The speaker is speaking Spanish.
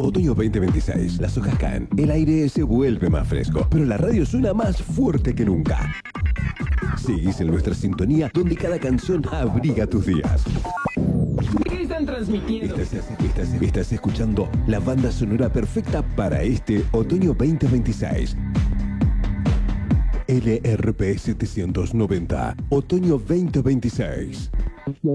Otoño 2026. Las hojas caen, el aire se vuelve más fresco, pero la radio suena más fuerte que nunca. Seguís en nuestra sintonía, donde cada canción abriga tus días. ¿Qué están transmitiendo? Estás escuchando la banda sonora perfecta para este Otoño 2026. LRP 790, Otoño 2026.